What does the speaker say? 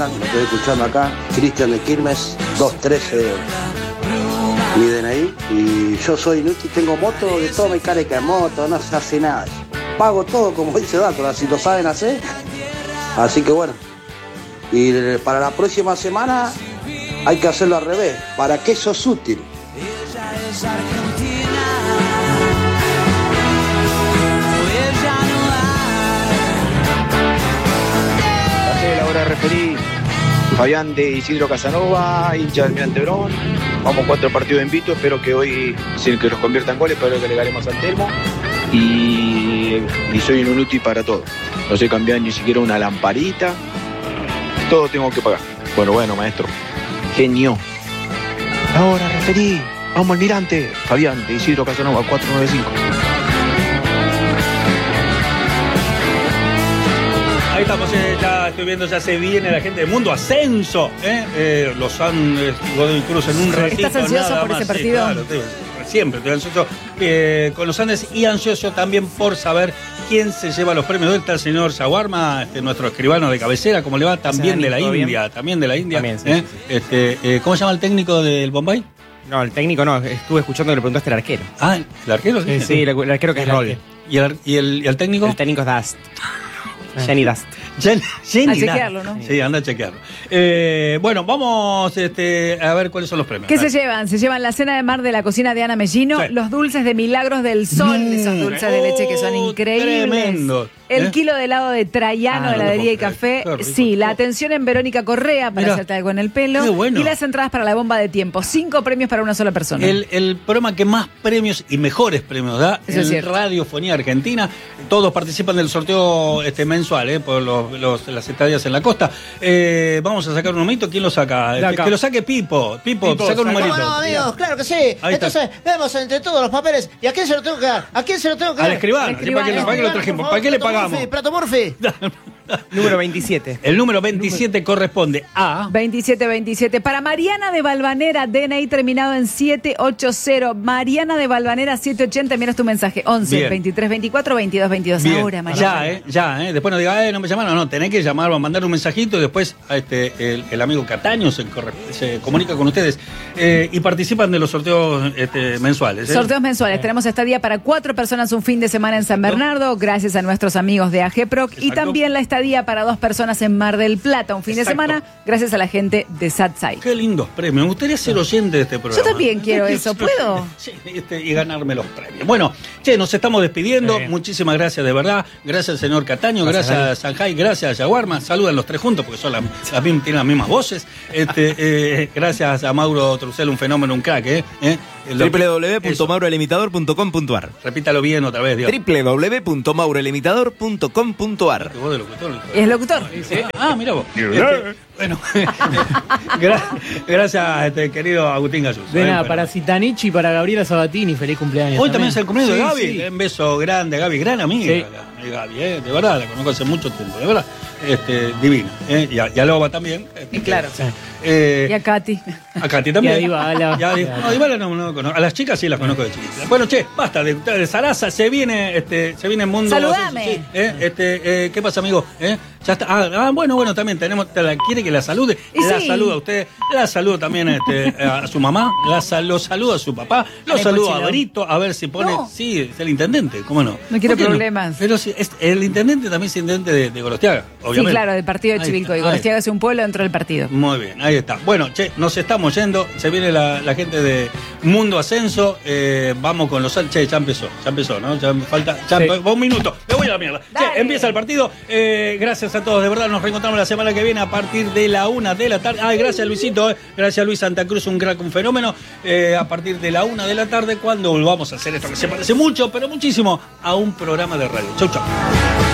Estoy escuchando acá, Cristian de Quilmes, 213 mi DNI. Y yo soy inútil, tengo moto, de todo me careca de moto, no se hace nada. Pago todo como dice Dátola, si lo saben hacer. Así que bueno. Y para la próxima semana hay que hacerlo al revés. ¿Para qué sos útil? La hora referí, Fabián de Isidro Casanova, hincha del Almirante Brown. Vamos 4 partidos invictos, espero que hoy, sin que los conviertan goles, pero que le ganemos al Telmo. Y soy un inútil para todo. No sé cambiar ni siquiera una lamparita. Todo tengo que pagar. Bueno, maestro. Genio. La hora referí. Vamos Almirante. Fabián de Isidro Casanova, 495. Ahí estamos, ya estoy viendo, ya se viene la gente del Mundo Ascenso. Los han Godoy Cruz en un ratito. ¿Estás ansioso nada por más. ese partido? Sí, claro, siempre estoy ansioso con los Andes y ansioso también por saber quién se lleva los premios. Está el señor Shawarma, nuestro escribano de cabecera, ¿cómo le va? También de la India. También, sí. ¿Cómo se llama el técnico del Bombay? No, el técnico no, estuve escuchando que le preguntaste al arquero. Ah, ¿el arquero? Sí, el arquero que es Roll. ¿Y el técnico? El técnico es Dust. Jenny Dust. A chequearlo, ¿no? Sí, anda a chequearlo. Bueno, vamos a ver cuáles son los premios. ¿Qué se llevan? Se llevan la cena de mar de la cocina de Ana Mellino, sí, los dulces de Milagros del Sol, esos dulces de leche que son increíbles. Tremendo. El kilo de helado de Traiano, de heladería y café. Sí, la atención en Verónica Correa para hacerte algo en el pelo. Qué bueno. Y las entradas para la bomba de tiempo. 5 premios para una sola persona. El programa que más premios y mejores premios da Eso es en cierto. Radiofonía Argentina. Todos participan del sorteo mensual, por las estadías en la costa. Vamos a sacar un numerito. ¿Quién lo saca? Que lo saque Pipo. Pipo, saca un numerito. No, amigos, claro que sí. Ahí Entonces, vemos entre todos los papeles. ¿Y a quién se lo tengo que dar? ¿A quién se lo tengo que dar? Al escribano. ¿Para qué lo trajimos? ¿Para qué le pagamos? Prato Murphy. Número 27. El número 27 corresponde a... 27. Para Mariana de Valvanera, DNI terminado en 780. Mariana de Valvanera, 780. Mira tu mensaje. 11 Bien. 23 24 22 22. Bien. Ahora, Mariana. Ya. Después no diga, no me llamaron. No, tenés que llamar o mandar un mensajito y después el amigo Cataño se comunica con ustedes y participan de los sorteos mensuales. Sorteos mensuales. Tenemos estadía para 4 personas un fin de semana en San Bernardo, gracias a nuestros amigos de AGPROC. Y también la estadía para 2 personas en Mar del Plata un fin de semana, gracias a la gente de Satsai. Qué lindos premios. Me gustaría ser oyente de este programa. Yo también quiero eso. ¿Puedo? Sí, y ganarme los premios. Bueno, nos estamos despidiendo. Muchísimas gracias, de verdad. Gracias al señor Cataño, gracias a Sanjay, gracias a Yaguarma. Saludan los 3 juntos porque son tienen las mismas voces. Gracias a Mauro Trucel, un fenómeno, un crack. www.maurolimitador.com.ar. Repítalo bien otra vez, Dios. www.maurolimitador.com.ar. Es locutor. Mira vos. Bueno, gracias, querido Agustín Gallus. De nada, para Zitanich y para Gabriela Sabatini, feliz cumpleaños. Hoy también es el cumpleaños de Gaby. Sí. Un beso grande a Gaby, gran amiga. Sí. Gaby, de verdad, la conozco hace mucho tiempo, de verdad. Divina. Y a Loba también. Claro. Y a Katy. A Katy también. Y a Dybala. No, Dybala no conozco. A las chicas sí las conozco de chiquitas. Bueno, basta de Sarasa, se viene el mundo. Saludame. ¿Qué pasa, amigo? Ya está. Bueno, también tenemos. ¿Quiere que la salude? La saluda a usted. La saludo también a su mamá. Lo saludo a su papá. Lo saludo a Brito. A ver si pone. No. Sí, es el intendente. ¿Cómo no? No quiero problemas. No? Pero sí, el intendente también es intendente de Gorostiaga, obviamente. Sí, claro, del partido de Chivilcoy. Gorostiaga es un pueblo dentro del partido. Muy bien, ahí está. Bueno, nos estamos yendo. Se viene la gente de Mundo Ascenso. Vamos con los... ya empezó, ¿no? Ya me falta... un minuto. Me voy a la mierda. Empieza el partido. Gracias a todos, de verdad. Nos reencontramos la semana que viene a partir de la 1 de la tarde. Gracias, Luisito. Gracias, Luis Santa Cruz, un crack, un fenómeno. A partir de la 1 de la tarde, cuando volvamos a hacer esto que se parece mucho, pero muchísimo, a un programa de radio. Chau.